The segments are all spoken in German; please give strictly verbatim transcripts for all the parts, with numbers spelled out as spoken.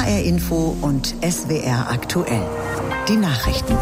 H R Info und S W R aktuell. Die Nachrichten.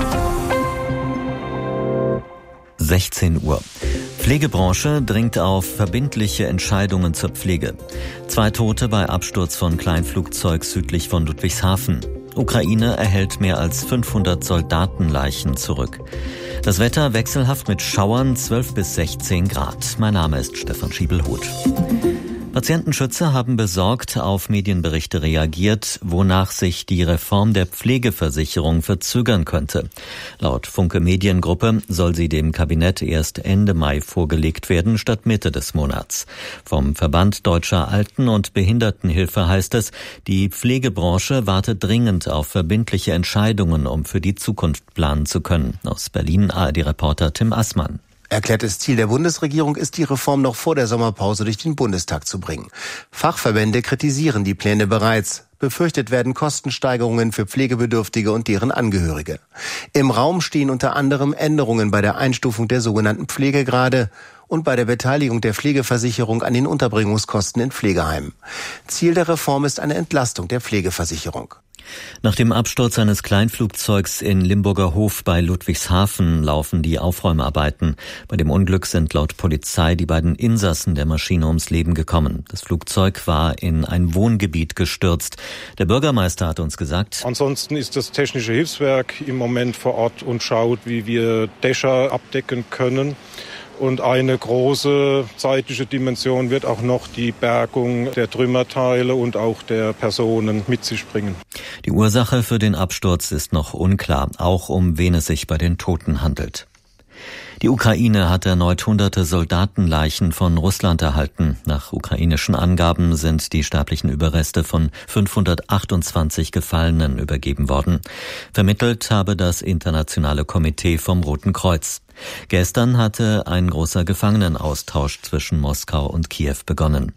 sechzehn Uhr. Pflegebranche dringt auf verbindliche Entscheidungen zur Pflege. Zwei Tote bei Absturz von Kleinflugzeug südlich von Ludwigshafen. Ukraine erhält mehr als fünfhundert Soldatenleichen zurück. Das Wetter wechselhaft mit Schauern, zwölf bis sechzehn Grad. Mein Name ist Stefan Schiebelhuth. Patientenschützer haben besorgt auf Medienberichte reagiert, wonach sich die Reform der Pflegeversicherung verzögern könnte. Laut Funke Mediengruppe soll sie dem Kabinett erst Ende Mai vorgelegt werden, statt Mitte des Monats. Vom Verband Deutscher Alten- und Behindertenhilfe heißt es, die Pflegebranche wartet dringend auf verbindliche Entscheidungen, um für die Zukunft planen zu können. Aus Berlin A R D-Reporter Tim Assmann. Erklärtes Ziel der Bundesregierung ist, die Reform noch vor der Sommerpause durch den Bundestag zu bringen. Fachverbände kritisieren die Pläne bereits. Befürchtet werden Kostensteigerungen für Pflegebedürftige und deren Angehörige. Im Raum stehen unter anderem Änderungen bei der Einstufung der sogenannten Pflegegrade und bei der Beteiligung der Pflegeversicherung an den Unterbringungskosten in Pflegeheimen. Ziel der Reform ist eine Entlastung der Pflegeversicherung. Nach dem Absturz eines Kleinflugzeugs in Limburger Hof bei Ludwigshafen laufen die Aufräumarbeiten. Bei dem Unglück sind laut Polizei die beiden Insassen der Maschine ums Leben gekommen. Das Flugzeug war in ein Wohngebiet gestürzt. Der Bürgermeister hat uns gesagt: Ansonsten ist das Technische Hilfswerk im Moment vor Ort und schaut, wie wir Dächer abdecken können. Und eine große zeitliche Dimension wird auch noch die Bergung der Trümmerteile und auch der Personen mit sich bringen. Die Ursache für den Absturz ist noch unklar, auch um wen es sich bei den Toten handelt. Die Ukraine hat erneut hunderte Soldatenleichen von Russland erhalten. Nach ukrainischen Angaben sind die sterblichen Überreste von fünfhundertachtundzwanzig Gefallenen übergeben worden. Vermittelt habe das Internationale Komitee vom Roten Kreuz. Gestern hatte ein großer Gefangenenaustausch zwischen Moskau und Kiew begonnen.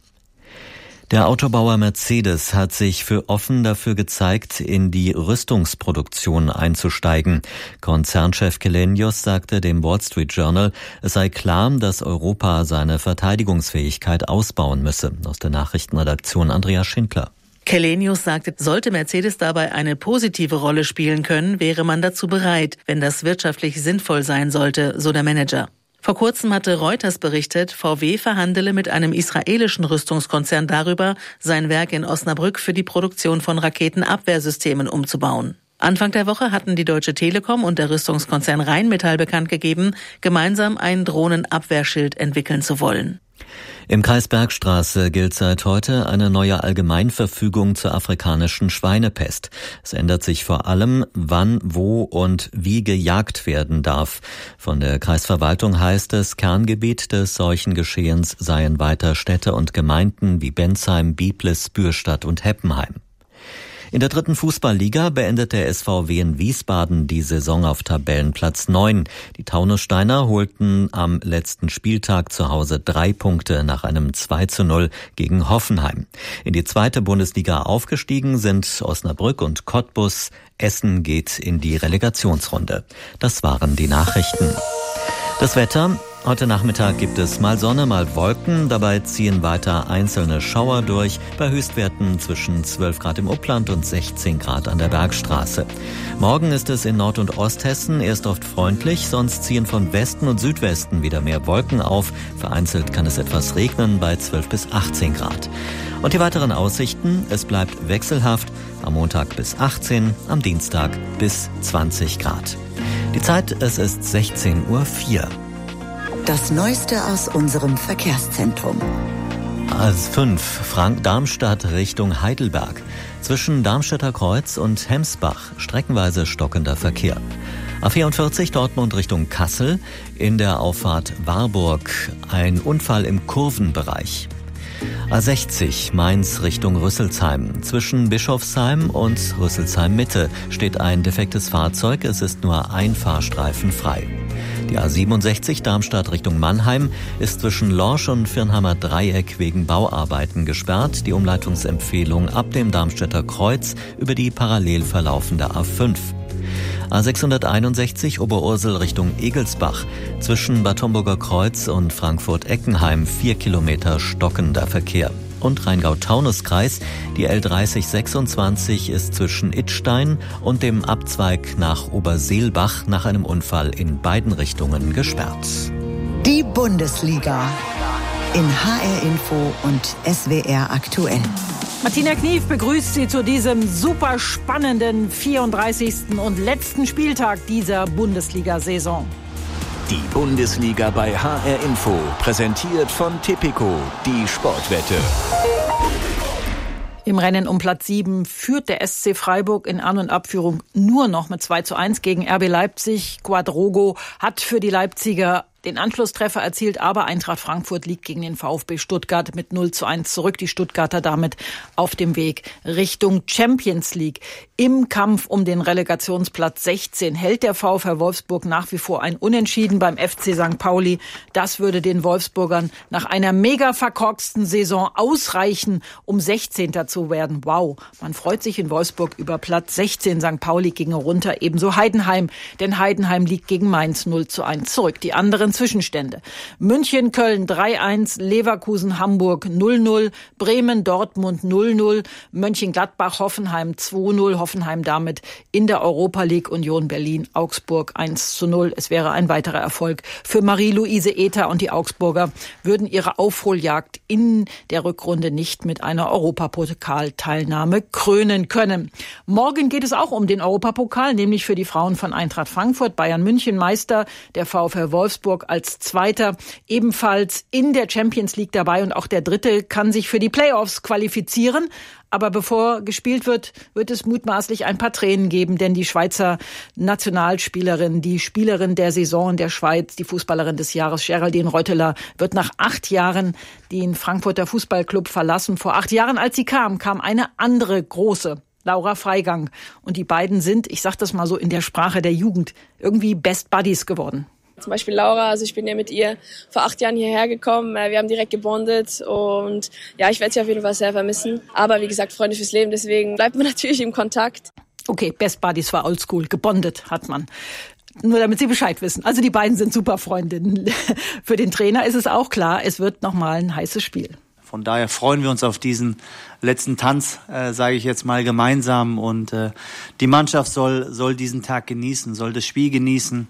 Der Autobauer Mercedes hat sich für offen dafür gezeigt, in die Rüstungsproduktion einzusteigen. Konzernchef Källenius sagte dem Wall Street Journal, es sei klar, dass Europa seine Verteidigungsfähigkeit ausbauen müsse. Aus der Nachrichtenredaktion Andrea Schindler. Källenius sagte, sollte Mercedes dabei eine positive Rolle spielen können, wäre man dazu bereit, wenn das wirtschaftlich sinnvoll sein sollte, so der Manager. Vor kurzem hatte Reuters berichtet, V W verhandele mit einem israelischen Rüstungskonzern darüber, sein Werk in Osnabrück für die Produktion von Raketenabwehrsystemen umzubauen. Anfang der Woche hatten die Deutsche Telekom und der Rüstungskonzern Rheinmetall bekannt gegeben, gemeinsam ein Drohnenabwehrschild entwickeln zu wollen. Im Kreis Bergstraße gilt seit heute eine neue Allgemeinverfügung zur afrikanischen Schweinepest. Es ändert sich vor allem, wann, wo und wie gejagt werden darf. Von der Kreisverwaltung heißt es, Kerngebiet des Seuchengeschehens seien weiter Städte und Gemeinden wie Bensheim, Biblis, Bürstadt und Heppenheim. In der dritten Fußballliga beendet der S V W in Wiesbaden die Saison auf Tabellenplatz neun. Die Taunussteiner holten am letzten Spieltag zu Hause drei Punkte nach einem zwei zu null gegen Hoffenheim. In die zweite Bundesliga aufgestiegen sind Osnabrück und Cottbus. Essen geht in die Relegationsrunde. Das waren die Nachrichten. Das Wetter. Heute Nachmittag gibt es mal Sonne, mal Wolken. Dabei ziehen weiter einzelne Schauer durch, bei Höchstwerten zwischen zwölf Grad im Upland und sechzehn Grad an der Bergstraße. Morgen ist es in Nord- und Osthessen erst oft freundlich, sonst ziehen von Westen und Südwesten wieder mehr Wolken auf. Vereinzelt kann es etwas regnen bei zwölf bis achtzehn Grad. Und die weiteren Aussichten, es bleibt wechselhaft, am Montag bis achtzehn, am Dienstag bis zwanzig Grad. Die Zeit, es ist sechzehn Uhr vier. Das Neueste aus unserem Verkehrszentrum. A fünf, Frank-Darmstadt Richtung Heidelberg. Zwischen Darmstädter Kreuz und Hemsbach streckenweise stockender Verkehr. A vierundvierzig Dortmund Richtung Kassel. In der Auffahrt Warburg ein Unfall im Kurvenbereich. A sechzig Mainz Richtung Rüsselsheim. Zwischen Bischofsheim und Rüsselsheim Mitte steht ein defektes Fahrzeug. Es ist nur ein Fahrstreifen frei. Die A siebenundsechzig Darmstadt Richtung Mannheim ist zwischen Lorsch und Firnheimer Dreieck wegen Bauarbeiten gesperrt. Die Umleitungsempfehlung ab dem Darmstädter Kreuz über die parallel verlaufende A fünf. A sechshunderteinundsechzig Oberursel Richtung Egelsbach. Zwischen Bad Homburger Kreuz und Frankfurt-Eckenheim vier Kilometer stockender Verkehr. und Rheingau-Taunus-Kreis. Die L dreißig sechsundzwanzig ist zwischen Idstein und dem Abzweig nach Oberseelbach nach einem Unfall in beiden Richtungen gesperrt. Die Bundesliga in H R Info und S W R aktuell. Martina Knief begrüßt Sie zu diesem super spannenden vierunddreißigsten und letzten Spieltag dieser Bundesliga-Saison. Die Bundesliga bei H R Info, präsentiert von Tipico, die Sportwette. Im Rennen um Platz sieben führt der S C Freiburg in An- und Abführung nur noch mit zwei zu eins gegen R B Leipzig. Quadrogo hat für die Leipziger den Anschlusstreffer erzielt, aber Eintracht Frankfurt liegt gegen den VfB Stuttgart mit null zu eins zurück. Die Stuttgarter damit auf dem Weg Richtung Champions League. Im Kampf um den Relegationsplatz sechzehn hält der VfR Wolfsburg nach wie vor ein Unentschieden beim F C Sankt Pauli. Das würde den Wolfsburgern nach einer mega verkorksten Saison ausreichen, um sechzehnter zu werden. Wow, man freut sich in Wolfsburg über Platz sechzehn. Sankt Pauli ging runter, ebenso Heidenheim, denn Heidenheim liegt gegen Mainz null zu eins zurück. Die anderen Zwischenstände: München, Köln drei eins, Leverkusen, Hamburg null null, Bremen, Dortmund null null, Mönchengladbach, Hoffenheim zwei null, Hoffenheim damit in der Europa League, Union Berlin, Augsburg eins zu null. Es wäre ein weiterer Erfolg für Marie-Louise Ether und die Augsburger würden ihre Aufholjagd in der Rückrunde nicht mit einer Europapokalteilnahme krönen können. Morgen geht es auch um den Europapokal, nämlich für die Frauen von Eintracht Frankfurt, Bayern München Meister, der VfR Wolfsburg als Zweiter ebenfalls in der Champions League dabei und auch der Dritte kann sich für die Playoffs qualifizieren. Aber bevor gespielt wird, wird es mutmaßlich ein paar Tränen geben, denn die Schweizer Nationalspielerin, die Spielerin der Saison in der Schweiz, die Fußballerin des Jahres, Geraldine Reuteler, wird nach acht Jahren den Frankfurter Fußballclub verlassen. Vor acht Jahren, als sie kam, kam eine andere große, Laura Freigang. Und die beiden sind, ich sage das mal so in der Sprache der Jugend, irgendwie Best Buddies geworden. Zum Beispiel Laura, also ich bin ja mit ihr vor acht Jahren hierher gekommen. Wir haben direkt gebondet und ja, ich werde sie auf jeden Fall sehr vermissen. Aber wie gesagt, Freunde fürs Leben, deswegen bleibt man natürlich im Kontakt. Okay, Best Buddies war oldschool, gebondet hat man. Nur damit Sie Bescheid wissen. Also die beiden sind super Freundinnen. Für den Trainer ist es auch klar, es wird nochmal ein heißes Spiel. Von daher freuen wir uns auf diesen letzten Tanz, äh, sage ich jetzt mal gemeinsam. Und äh, die Mannschaft soll, soll diesen Tag genießen, soll das Spiel genießen.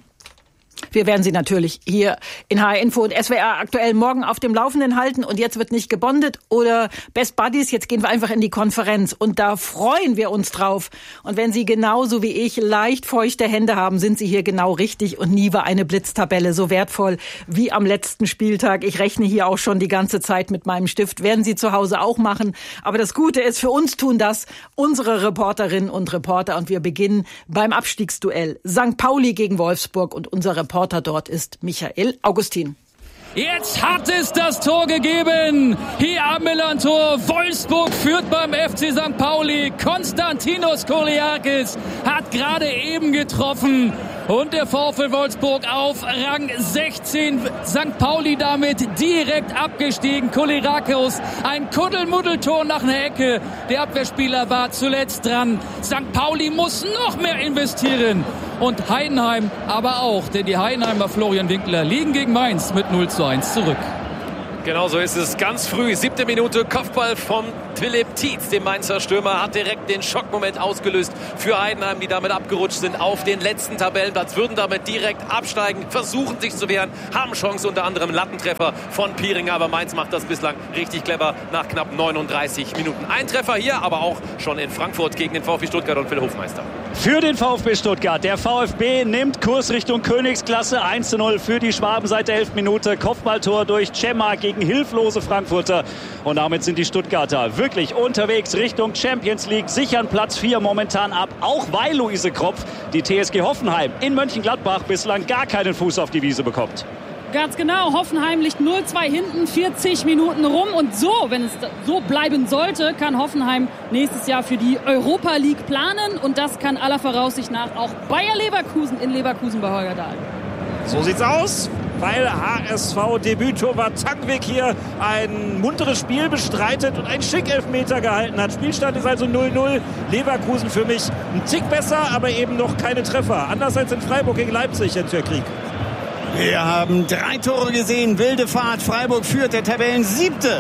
Wir werden Sie natürlich hier in H R Info und S W R aktuell morgen auf dem Laufenden halten. Und jetzt wird nicht gebondet oder Best Buddies. Jetzt gehen wir einfach in die Konferenz. Und da freuen wir uns drauf. Und wenn Sie genauso wie ich leicht feuchte Hände haben, sind Sie hier genau richtig. Und nie war eine Blitztabelle so wertvoll wie am letzten Spieltag. Ich rechne hier auch schon die ganze Zeit mit meinem Stift. Werden Sie zu Hause auch machen. Aber das Gute ist, für uns tun das unsere Reporterinnen und Reporter. Und wir beginnen beim Abstiegsduell. Sankt Pauli gegen Wolfsburg. Und unser Reporter Reporter dort ist Michael Augustin. Jetzt hat es das Tor gegeben. Hier am Millern-Tor. Wolfsburg führt beim F C Sankt Pauli. Konstantinos Koliakis hat gerade eben getroffen. Und der VfL Wolfsburg auf Rang sechzehn. Sankt Pauli damit direkt abgestiegen. Koliakis, ein Kuddelmuddeltor nach einer Ecke. Der Abwehrspieler war zuletzt dran. Sankt Pauli muss noch mehr investieren. Und Heidenheim aber auch, denn die Heidenheimer Florian Winkler liegen gegen Mainz mit null zu eins zurück. Genau so ist es. Ganz früh, siebte Minute, Kopfball von Philipp Tietz, dem Mainzer Stürmer, hat direkt den Schockmoment ausgelöst für Heidenheim, die damit abgerutscht sind auf den letzten Tabellenplatz, würden damit direkt absteigen, versuchen sich zu wehren, haben Chance, unter anderem Lattentreffer von Pieringer, aber Mainz macht das bislang richtig clever nach knapp neununddreißig Minuten. Ein Treffer hier, aber auch schon in Frankfurt gegen den VfB Stuttgart und Phil Hofmeister. Für den VfB Stuttgart. Der VfB nimmt Kurs Richtung Königsklasse. eins zu null für die Schwaben seit der elften Minute. Kopfballtor durch Cema gegen hilflose Frankfurter. Und damit sind die Stuttgarter wirklich unterwegs Richtung Champions League. Sichern Platz vier momentan ab. Auch weil Luise Kropf die T S G Hoffenheim in Mönchengladbach bislang gar keinen Fuß auf die Wiese bekommt. Ganz genau, Hoffenheim liegt null zwei hinten, vierzig Minuten rum. Und so, wenn es so bleiben sollte, kann Hoffenheim nächstes Jahr für die Europa League planen. Und das kann aller Voraussicht nach auch Bayer Leverkusen in Leverkusen bei Holger Dahl. So sieht's aus, weil H S V-Debüttorwart Tangvik hier ein munteres Spiel bestreitet und einen Schick-Elfmeter gehalten hat. Spielstand ist also null null. Leverkusen für mich ein Tick besser, aber eben noch keine Treffer. Anders als in Freiburg gegen Leipzig, Jens Jörg Krieg. Wir haben drei Tore gesehen, wilde Fahrt. Freiburg führt, der Tabellensiebte.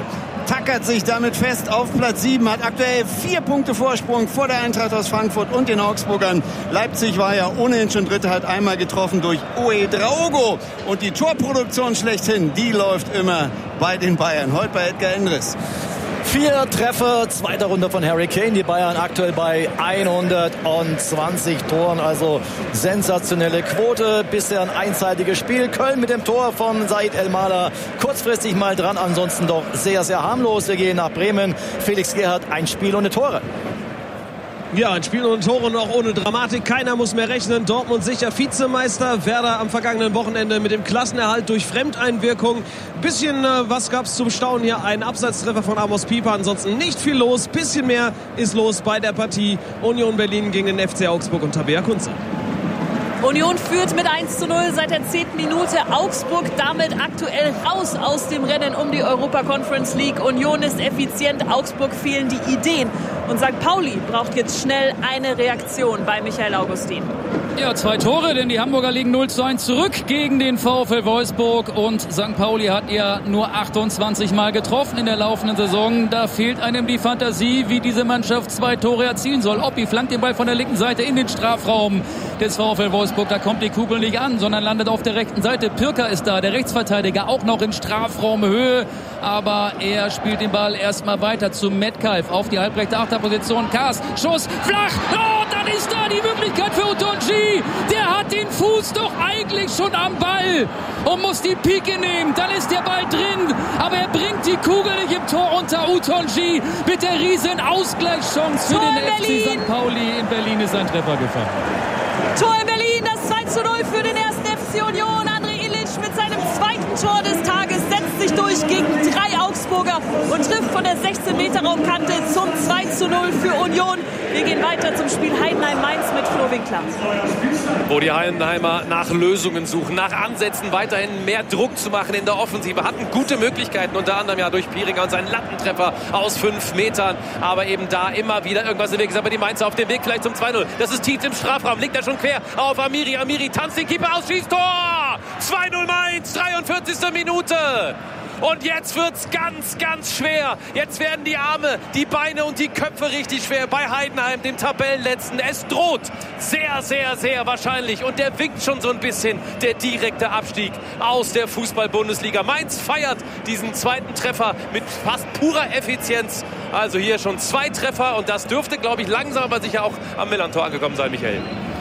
tackert sich damit fest auf Platz sieben, hat aktuell vier Punkte Vorsprung vor der Eintracht aus Frankfurt und den Augsburgern. Leipzig war ja ohnehin schon Dritter, hat einmal getroffen durch Ouedraogo. Und die Torproduktion schlechthin, die läuft immer bei den Bayern. Heute bei Edgar Endres. Vier Treffer, zweiter Runde von Harry Kane. Die Bayern aktuell bei hundertzwanzig Toren. Also sensationelle Quote. Bisher ein einseitiges Spiel. Köln mit dem Tor von Said Elmalah kurzfristig mal dran. Ansonsten doch sehr, sehr harmlos. Wir gehen nach Bremen. Felix Gerhardt, ein Spiel ohne Tore. Ja, ein Spiel ohne Tore und auch ohne Dramatik. Keiner muss mehr rechnen. Dortmund sicher Vizemeister. Werder am vergangenen Wochenende mit dem Klassenerhalt durch Fremdeinwirkung. Bisschen äh, was gab's zum Staunen hier. Ein Abseitstreffer von Amos Pieper. Ansonsten nicht viel los. Bisschen mehr ist los bei der Partie Union Berlin gegen den F C Augsburg und Tabea Kunze. Union führt mit eins zu null seit der zehnten Minute. Augsburg damit aktuell raus aus dem Rennen um die Europa Conference League. Union ist effizient, Augsburg fehlen die Ideen. Und Sankt Pauli braucht jetzt schnell eine Reaktion bei Michael Augustin. Ja, zwei Tore, denn die Hamburger liegen null zu eins zurück gegen den VfL Wolfsburg. Und Sankt Pauli hat ja nur achtundzwanzig Mal getroffen in der laufenden Saison. Da fehlt einem die Fantasie, wie diese Mannschaft zwei Tore erzielen soll. Oppi flankt den Ball von der linken Seite in den Strafraum des VfL Wolfsburg. Da kommt die Kugel nicht an, sondern landet auf der rechten Seite. Pirker ist da, der Rechtsverteidiger, auch noch in Strafraumhöhe. Aber er spielt den Ball erstmal weiter zu Metcalf auf die halbrechte Achterposition. Kaas, Schuss, flach. Oh, dann ist da die Möglichkeit für Utonji. Der hat den Fuß doch eigentlich schon am Ball und muss die Pike nehmen. Dann ist der Ball drin, aber er bringt die Kugel nicht im Tor unter. Utonji mit der riesen Ausgleichschance für den F C Sankt Pauli. In Berlin ist ein Treffer gefallen. Tor in Berlin, das zwei zu null für den ersten F C Union. André Ilic mit seinem zweiten Tor des Tages setzt sich durch gegen drei Augsburger und trifft von der sechzehn Meter Raumkante zum zwei zu null für Union. Wir gehen weiter zum Spiel Heidenheim-Mainz mit Flo Winkler. Wo die Heidenheimer nach Lösungen suchen, nach Ansätzen weiterhin mehr Druck zu machen in der Offensive. Hatten gute Möglichkeiten, unter anderem ja durch Pieringer und seinen Lattentreffer aus fünf Metern. Aber eben da immer wieder irgendwas im Weg ist. Aber die Mainzer auf dem Weg vielleicht zum zwei null. Das ist Tietz im Strafraum, liegt er schon quer auf Amiri. Amiri tanzt den Keeper aus, schießt Tor! zwei null Mainz, dreiundvierzigste Minute. Und jetzt wird's ganz, ganz schwer. Jetzt werden die Arme, die Beine und die Köpfe richtig schwer bei Heidenheim, dem Tabellenletzten. Es droht sehr, sehr, sehr wahrscheinlich. Und der winkt schon so ein bisschen, der direkte Abstieg aus der Fußball-Bundesliga. Mainz feiert diesen zweiten Treffer mit fast purer Effizienz. Also hier schon zwei Treffer. Und das dürfte, glaube ich, langsam aber sicher auch am Millantor angekommen sein, Michael.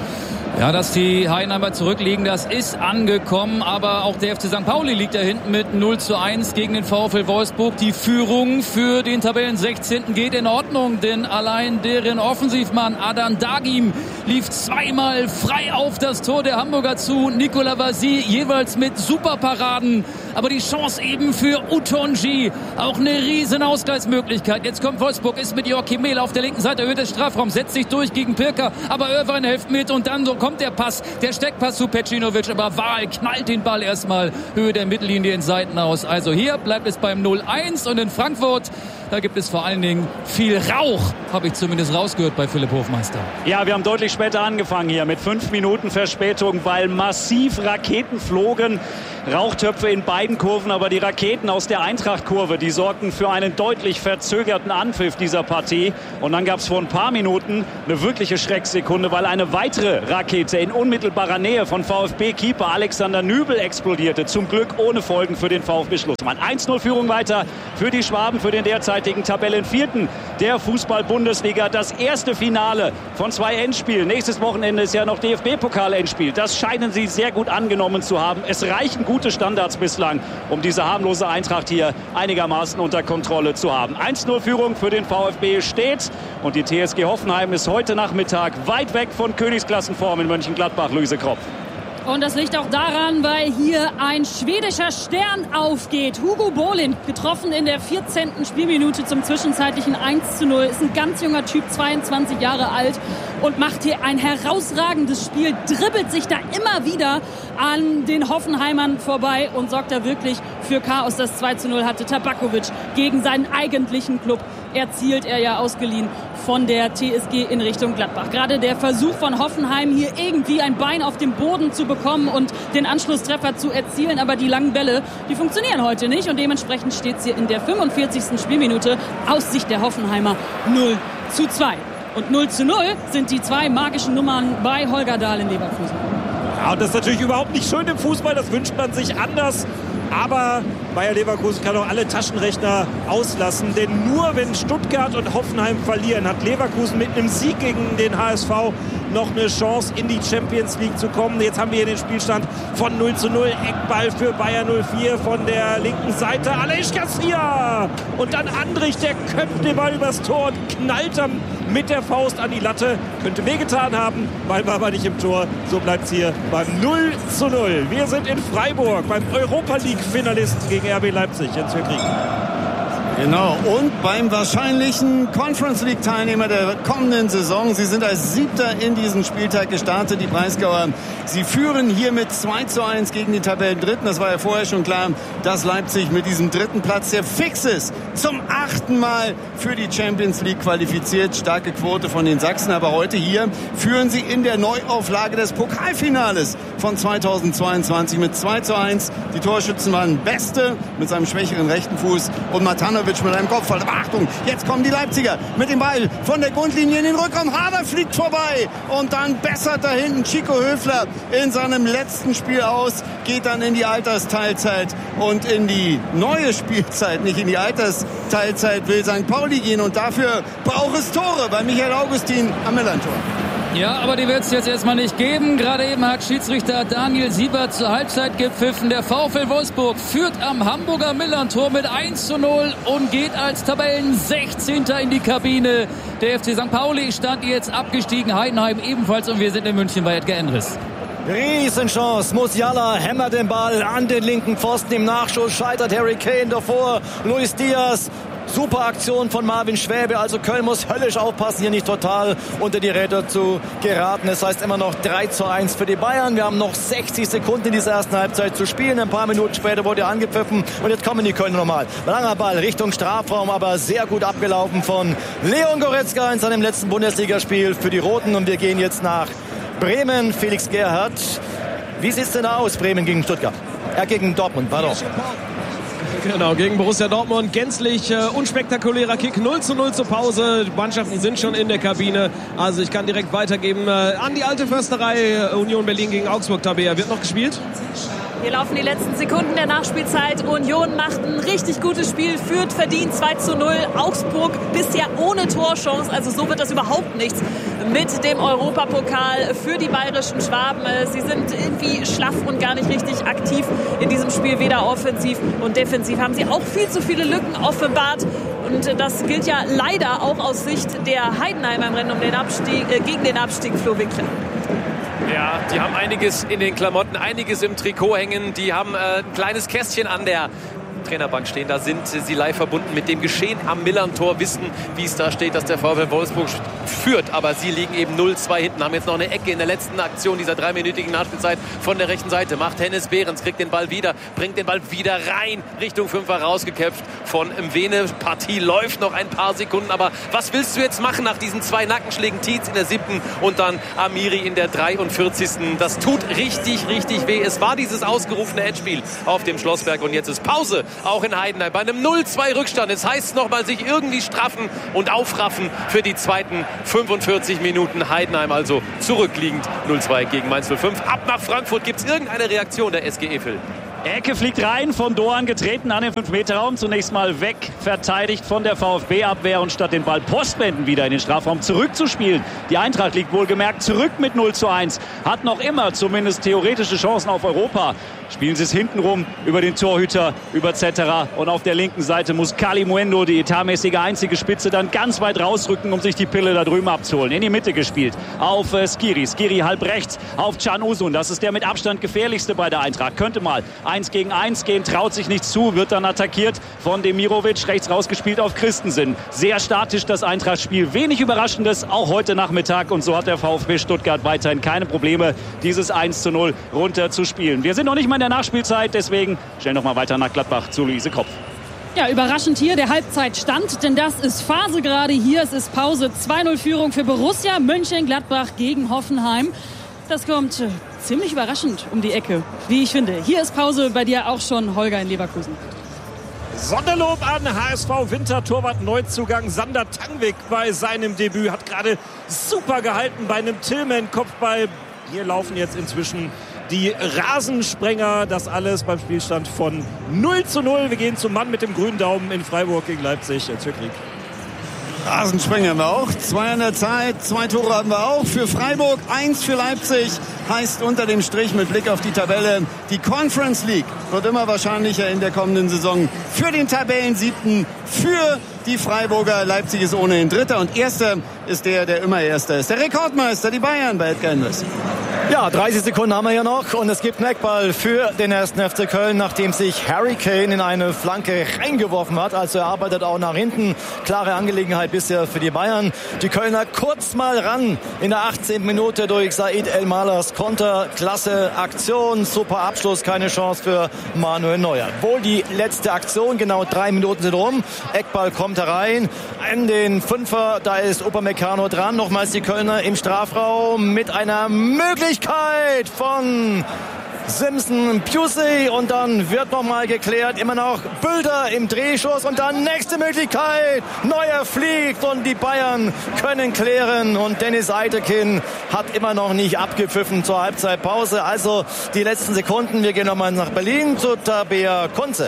Ja, dass die Heidenheimer zurückliegen, das ist angekommen. Aber auch der F C Sankt Pauli liegt da hinten mit null zu eins gegen den VfL Wolfsburg. Die Führung für den Tabellen sechzehnten geht in Ordnung, denn allein deren Offensivmann Adan Dagim lief zweimal frei auf das Tor der Hamburger zu. Nicolas Vasy jeweils mit Superparaden. Aber die Chance eben für Utonji. Auch eine riesen Ausgleichsmöglichkeit. Jetzt kommt Wolfsburg, ist mit Joachim Mehl auf der linken Seite, Höhe des Strafraums, setzt sich durch gegen Pirker. Aber Irvine hilft mit und dann so kommt der Pass, der Steckpass zu Pecinovic. Aber Wahl knallt den Ball erstmal Höhe der Mittellinie in Seiten aus. Also hier bleibt es beim null eins und in Frankfurt, da gibt es vor allen Dingen viel Rauch, habe ich zumindest rausgehört bei Philipp Hofmeister. Ja, wir haben deutlich später angefangen hier mit fünf Minuten Verspätung, weil massiv Raketen flogen. Rauchtöpfe in beiden Kurven, aber die Raketen aus der Eintracht-Kurve, die sorgten für einen deutlich verzögerten Anpfiff dieser Partie. Und dann gab es vor ein paar Minuten eine wirkliche Schrecksekunde, weil eine weitere Rakete in unmittelbarer Nähe von VfB-Keeper Alexander Nübel explodierte. Zum Glück ohne Folgen für den VfB Schlussmann. eins null Führung weiter für die Schwaben, für den derzeitigen Tabellenvierten der Fußball-Bundesliga. Das erste Finale von zwei Endspielen. Nächstes Wochenende ist ja noch D F B-Pokal-Endspiel. Das scheinen sie sehr gut angenommen zu haben. Es reichen gute Standards bislang, um diese harmlose Eintracht hier einigermaßen unter Kontrolle zu haben. eins null Führung für den VfB steht und die T S G Hoffenheim ist heute Nachmittag weit weg von Königsklassenform in Mönchengladbach. Luise Kropf. Und das liegt auch daran, weil hier ein schwedischer Stern aufgeht. Hugo Bolin, getroffen in der vierzehnten Spielminute zum zwischenzeitlichen eins zu null. Ist ein ganz junger Typ, zweiundzwanzig Jahre alt und macht hier ein herausragendes Spiel. Dribbelt sich da immer wieder an den Hoffenheimern vorbei und sorgt da wirklich für Chaos. Das zwei zu null hatte Tabakovic gegen seinen eigentlichen Club erzielt, er ja ausgeliehen von der T S G in Richtung Gladbach. Gerade der Versuch von Hoffenheim, hier irgendwie ein Bein auf dem Boden zu bekommen und den Anschlusstreffer zu erzielen. Aber die langen Bälle, die funktionieren heute nicht. Und dementsprechend steht es hier in der fünfundvierzigsten Spielminute aus Sicht der Hoffenheimer null zu zwei. Und null zu null sind die zwei magischen Nummern bei Holger Dahl in Leverkusen. Ja, und das ist natürlich überhaupt nicht schön im Fußball. Das wünscht man sich anders. Aber Bayer Leverkusen kann auch alle Taschenrechner auslassen. Denn nur wenn Stuttgart und Hoffenheim verlieren, hat Leverkusen mit einem Sieg gegen den H S V noch eine Chance, in die Champions League zu kommen. Jetzt haben wir hier den Spielstand von null zu null. Eckball für Bayer null vier von der linken Seite. Aleix Garcia! Und dann Andrich, der köpft den Ball übers Tor und knallt dann mit der Faust an die Latte. Könnte wehgetan haben, weil war aber nicht im Tor. So bleibt es hier beim null zu null. Wir sind in Freiburg beim Europa League-Finalisten gegen R B Leipzig. Jens Höckring. Genau, und beim wahrscheinlichen Conference League-Teilnehmer der kommenden Saison. Sie sind als Siebter in diesen Spieltag gestartet, die Breisgauer. Sie führen hier mit zwei zu eins gegen die Tabellendritten. Das war ja vorher schon klar, dass Leipzig mit diesem dritten Platz, der fix ist, zum achten Mal für die Champions League qualifiziert. Starke Quote von den Sachsen, aber heute hier führen sie in der Neuauflage des Pokalfinales von zweitausendzweiundzwanzig mit zwei zu eins. Die Torschützen waren Beste mit seinem schwächeren rechten Fuß und Matanovic mit einem Kopfball. Aber Achtung, jetzt kommen die Leipziger mit dem Ball von der Grundlinie in den Rückraum. Hader fliegt vorbei und dann bessert da hinten Chico Höfler in seinem letzten Spiel aus, geht dann in die Altersteilzeit und in die neue Spielzeit, nicht in die Altersteilzeit, will Sankt Pauli gehen und dafür braucht es Tore bei Michael Augustin am Millantor. Ja, aber die wird es jetzt erstmal nicht geben. Gerade eben hat Schiedsrichter Daniel Siebert zur Halbzeit gepfiffen. Der VfL Wolfsburg führt am Hamburger Millerntor mit eins zu null und geht als Tabellensechzehnter in die Kabine. Der F C Sankt Pauli stand jetzt abgestiegen, Heidenheim ebenfalls und wir sind in München bei Edgar Endres. Riesenchance. Musiala hämmert den Ball an den linken Pfosten. Im Nachschuss scheitert Harry Kane davor. Luis Diaz. Super Aktion von Marvin Schwäbe. Also Köln muss höllisch aufpassen, hier nicht total unter die Räder zu geraten. Es heißt immer noch drei zu eins für die Bayern. Wir haben noch sechzig Sekunden in dieser ersten Halbzeit zu spielen. Ein paar Minuten später wurde angepfiffen. Und jetzt kommen die Kölner nochmal. Langer Ball Richtung Strafraum, aber sehr gut abgelaufen von Leon Goretzka in seinem letzten Bundesligaspiel für die Roten. Und wir gehen jetzt nach Bremen. Felix Gerhardt. Wie sieht es denn aus, Bremen gegen Stuttgart? Äh, gegen Dortmund, pardon. Genau, gegen Borussia Dortmund. Gänzlich äh, unspektakulärer Kick. null zu null zur Pause. Die Mannschaften sind schon in der Kabine. Also ich kann direkt weitergeben äh, an die alte Försterei. Union Berlin gegen Augsburg. Tabea, wird noch gespielt? Hier laufen die letzten Sekunden der Nachspielzeit. Union macht ein richtig gutes Spiel, führt verdient zwei zu null. Augsburg bisher ohne Torchance, also so wird das überhaupt nichts mit dem Europapokal für die bayerischen Schwaben. Sie sind irgendwie schlaff und gar nicht richtig aktiv in diesem Spiel, weder offensiv und defensiv. Haben sie auch viel zu viele Lücken offenbart. Und das gilt ja leider auch aus Sicht der Heidenheimer im Rennen um den Abstieg, äh, gegen den Abstieg, Flo Wickler. Ja, die haben einiges in den Klamotten, einiges im Trikot hängen. Die haben äh, ein kleines Kästchen an der Trainerbank stehen. Da sind sie live verbunden mit dem Geschehen am Millerntor, wissen, wie es da steht, dass der VfL Wolfsburg führt. Aber sie liegen eben null zwei hinten, haben jetzt noch eine Ecke in der letzten Aktion dieser dreiminütigen Nachspielzeit von der rechten Seite. Macht Hennes Behrens, kriegt den Ball wieder, bringt den Ball wieder rein, Richtung Fünfer rausgeköpft von Mwene. Partie läuft noch ein paar Sekunden, aber was willst du jetzt machen nach diesen zwei Nackenschlägen? Tietz in der siebten und dann Amiri in der dreiundvierzigsten Das tut richtig, richtig weh. Es war dieses ausgerufene Endspiel auf dem Schlossberg und jetzt ist Pause. Auch in Heidenheim bei einem null zwei Rückstand. Es heißt nochmal sich irgendwie straffen und aufraffen für die zweiten fünfundvierzig Minuten. Heidenheim also zurückliegend null zwei gegen Mainz null fünf. Ab nach Frankfurt. Gibt es irgendeine Reaktion der S G E, Phil? Ecke fliegt rein, von Doan getreten an den fünf Meter Raum. Zunächst mal weg, verteidigt von der VfB-Abwehr und statt den Ball postwenden wieder in den Strafraum zurückzuspielen. Die Eintracht liegt wohlgemerkt zurück mit null zu eins. Hat noch immer zumindest theoretische Chancen auf Europa. Spielen sie es hintenrum über den Torhüter, über Cetera. Und auf der linken Seite muss Kalimuendo, die etatmäßige einzige Spitze, dann ganz weit rausrücken, um sich die Pille da drüben abzuholen. In die Mitte gespielt auf äh, Skiri. Skiri halb rechts auf Can Uzun. Das ist der mit Abstand gefährlichste bei der Eintracht. Könnte mal eins gegen eins gehen, traut sich nicht zu, wird dann attackiert von Demirovic, rechts rausgespielt auf Christensen. Sehr statisch das Eintracht-Spiel, wenig Überraschendes, auch heute Nachmittag und so hat der VfB Stuttgart weiterhin keine Probleme, dieses eins zu null runter zu spielen. Wir sind noch nicht mal in der Nachspielzeit, deswegen stellen wir noch mal weiter nach Gladbach zu Luise Kropf. Ja, überraschend hier der Halbzeitstand, denn das ist Phase gerade hier. Es ist Pause, zwei null Führung für Borussia Mönchengladbach gegen Hoffenheim. Das kommt äh, ziemlich überraschend um die Ecke, wie ich finde. Hier ist Pause, bei dir auch schon, Holger in Leverkusen. Sonderlob an H S V-Wintertorwart-Neuzugang Sander Tangvik bei seinem Debüt. Hat gerade super gehalten bei einem Tillman-Kopfball. Hier laufen jetzt inzwischen die Rasensprenger. Das alles beim Spielstand von null zu null. Wir gehen zum Mann mit dem grünen Daumen in Freiburg gegen Leipzig. Zirkrieg. Rasensprenger haben wir auch. Zwei an der Zeit. Zwei Tore haben wir auch für Freiburg. Eins für Leipzig. Heißt unter dem Strich mit Blick auf die Tabelle, die Conference League wird immer wahrscheinlicher in der kommenden Saison für den Tabellensiebten, für die Freiburger. Leipzig ist ohnehin Dritter und Erster ist der, der immer Erster ist. Der Rekordmeister, die Bayern bei Edgar Endres. Ja, dreißig Sekunden haben wir hier noch und es gibt einen Eckball für den ersten F C Köln, nachdem sich Harry Kane in eine Flanke reingeworfen hat. Also er arbeitet auch nach hinten. Klare Angelegenheit bisher für die Bayern. Die Kölner kurz mal ran in der achtzehnten Minute durch Said El-Malers Konter. Klasse Aktion, super Abschluss, keine Chance für Manuel Neuer. Wohl die letzte Aktion, genau drei Minuten sind rum. Eckball kommt herein an den Fünfer, da ist Upamecano dran. Nochmals die Kölner im Strafraum mit einer Möglichkeit von Simpson Pusey und dann wird nochmal geklärt, immer noch Bülter im Drehschuss und dann nächste Möglichkeit, Neuer fliegt und die Bayern können klären und Dennis Eitekin hat immer noch nicht abgepfiffen zur Halbzeitpause, also die letzten Sekunden, wir gehen nochmal nach Berlin zu Tabea Kunze.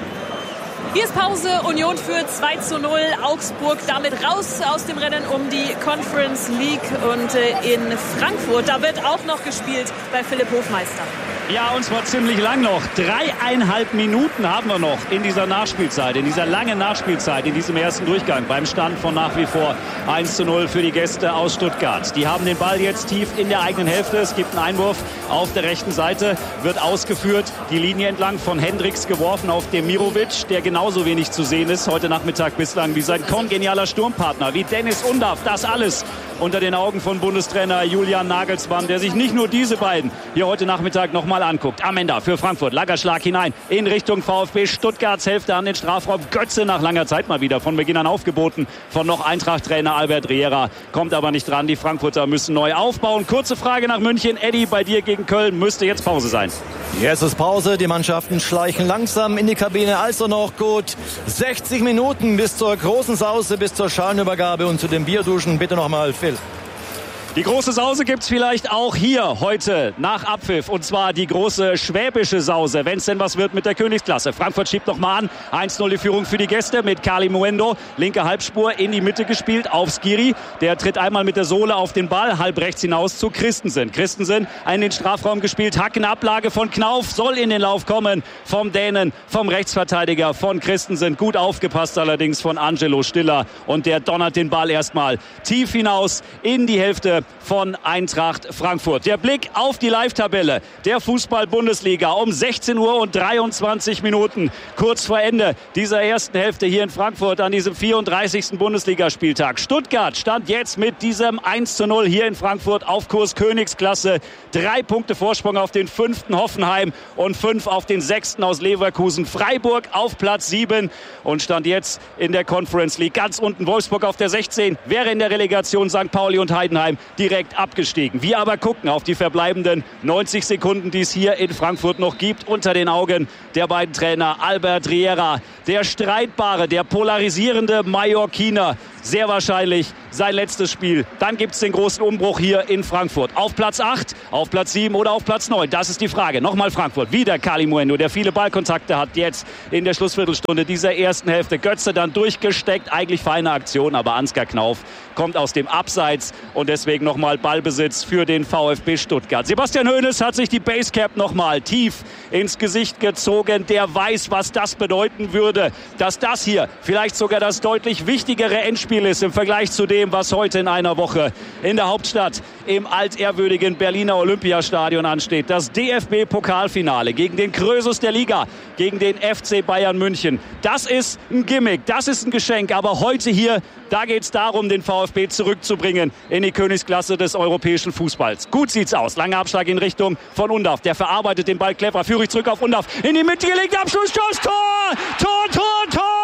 Hier ist Pause, Union führt zwei zu null, Augsburg damit raus aus dem Rennen um die Conference League und äh, in Frankfurt, da wird auch noch gespielt bei Philipp Hofmeister. Ja, und zwar ziemlich lang noch. Dreieinhalb Minuten haben wir noch in dieser Nachspielzeit, in dieser langen Nachspielzeit, in diesem ersten Durchgang. Beim Stand von nach wie vor eins zu null für die Gäste aus Stuttgart. Die haben den Ball jetzt tief in der eigenen Hälfte. Es gibt einen Einwurf auf der rechten Seite, wird ausgeführt. Die Linie entlang von Hendricks geworfen auf Demirovic, der genauso wenig zu sehen ist heute Nachmittag bislang wie sein kongenialer Sturmpartner, wie Dennis Undaff. Das alles unter den Augen von Bundestrainer Julian Nagelsmann, der sich nicht nur diese beiden hier heute Nachmittag noch mal anguckt. Amenda für Frankfurt, Lagerschlag hinein in Richtung VfB Stuttgarts Hälfte an den Strafraum. Götze nach langer Zeit mal wieder von Beginn an aufgeboten von noch Eintracht-Trainer Albert Riera, kommt aber nicht dran. Die Frankfurter müssen neu aufbauen. Kurze Frage nach München. Eddie, bei dir gegen Köln müsste jetzt Pause sein. Jetzt ist Pause, die Mannschaften schleichen langsam in die Kabine, also noch gut sechzig Minuten bis zur großen Sause, bis zur Schalenübergabe und zu den Bierduschen. Bitte nochmal, Phil. Die große Sause gibt's vielleicht auch hier heute nach Abpfiff. Und zwar die große schwäbische Sause, wenn es denn was wird mit der Königsklasse. Frankfurt schiebt noch mal an. eins null die Führung für die Gäste mit Kali Muendo. Linke Halbspur in die Mitte gespielt auf Skiri. Der tritt einmal mit der Sohle auf den Ball, halb rechts hinaus zu Christensen. Christensen in den Strafraum gespielt. Hackenablage von Knauf, soll in den Lauf kommen vom Dänen, vom Rechtsverteidiger von Christensen. Gut aufgepasst allerdings von Angelo Stiller. Und der donnert den Ball erstmal tief hinaus in die Hälfte von Eintracht Frankfurt. Der Blick auf die Live-Tabelle der Fußball-Bundesliga um sechzehn Uhr und dreiundzwanzig Minuten. Kurz vor Ende dieser ersten Hälfte hier in Frankfurt an diesem vierunddreißigsten Bundesligaspieltag. Stuttgart stand jetzt mit diesem eins zu null hier in Frankfurt auf Kurs Königsklasse. Drei Punkte Vorsprung auf den fünften Hoffenheim und fünf auf den sechsten aus Leverkusen. Freiburg auf Platz sieben und stand jetzt in der Conference League ganz unten. Wolfsburg auf der sechzehn, wäre in der Relegation Sankt Pauli und Heidenheim direkt abgestiegen. Wir aber gucken auf die verbleibenden neunzig Sekunden, die es hier in Frankfurt noch gibt, unter den Augen der beiden Trainer Albert Riera. Der streitbare, der polarisierende Mallorquiner. Sehr wahrscheinlich sein letztes Spiel. Dann gibt es den großen Umbruch hier in Frankfurt. Auf Platz acht, auf Platz sieben oder auf Platz neun? Das ist die Frage. Nochmal Frankfurt. Wieder Kali Muendo, der viele Ballkontakte hat jetzt in der Schlussviertelstunde dieser ersten Hälfte. Götze dann durchgesteckt. Eigentlich feine Aktion, aber Ansgar Knauf kommt aus dem Abseits und deswegen nochmal Ballbesitz für den VfB Stuttgart. Sebastian Hoeneß hat sich die Basecap nochmal tief ins Gesicht gezogen. Der weiß, was das bedeuten würde. Dass das hier vielleicht sogar das deutlich wichtigere Endspiel ist im Vergleich zu dem, was heute in einer Woche in der Hauptstadt im altehrwürdigen Berliner Olympiastadion ansteht. Das D F B-Pokalfinale gegen den Krösus der Liga, gegen den F C Bayern München. Das ist ein Gimmick, das ist ein Geschenk. Aber heute hier, da geht es darum, den VfB zurückzubringen in die Königsklasse des europäischen Fußballs. Gut sieht's aus. Langer Abschlag in Richtung von Undaff. Der verarbeitet den Ball clever. Führe ich zurück auf Undaff. In die Mitte gelegt, Abschluss, Schuss, Tor! Tor, Tor, Tor!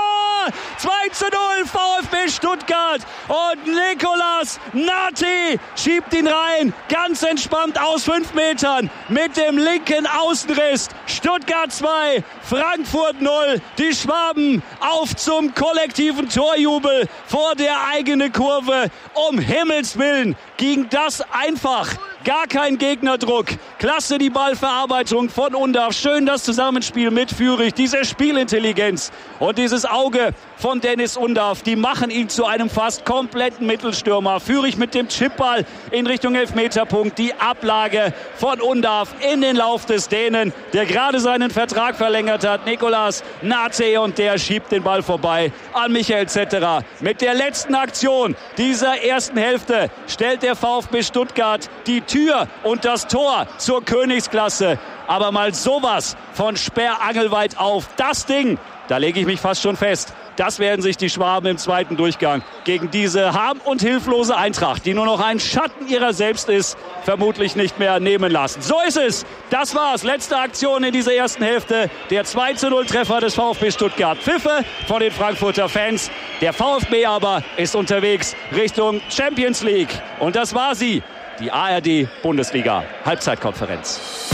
zwei zu null VfB Stuttgart. Und Nicolas Nati schiebt ihn rein. Ganz entspannt aus fünf Metern mit dem linken Außenriss. Stuttgart zwei, Frankfurt null. Die Schwaben auf zum kollektiven Torjubel vor der eigenen Kurve. Um Himmels Willen ging das einfach. Gar kein Gegnerdruck. Klasse die Ballverarbeitung von Undav. Schön das Zusammenspiel mit Führig. Diese Spielintelligenz und dieses Auge von Dennis Undav, die machen ihn zu einem fast kompletten Mittelstürmer. Führig mit dem Chipball in Richtung Elfmeterpunkt. Die Ablage von Undav in den Lauf des Dänen, der gerade seinen Vertrag verlängert hat. Nicolas Nate, und der schiebt den Ball vorbei an Michael Zetterer. Mit der letzten Aktion dieser ersten Hälfte stellt der VfB Stuttgart die Tür und das Tor zur Königsklasse. Aber mal sowas von sperrangelweit auf. Das Ding, da lege ich mich fast schon fest. Das werden sich die Schwaben im zweiten Durchgang gegen diese harm- und hilflose Eintracht, die nur noch ein Schatten ihrer selbst ist, vermutlich nicht mehr nehmen lassen. So ist es. Das war's. Letzte Aktion in dieser ersten Hälfte. Der zwei zu null Treffer des VfB Stuttgart. Pfiffe von den Frankfurter Fans. Der VfB aber ist unterwegs Richtung Champions League. Und das war sie. Die A R D-Bundesliga Halbzeitkonferenz.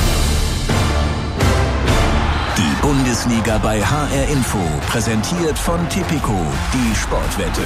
Die Bundesliga bei H R Info, präsentiert von Tipico, die Sportwette.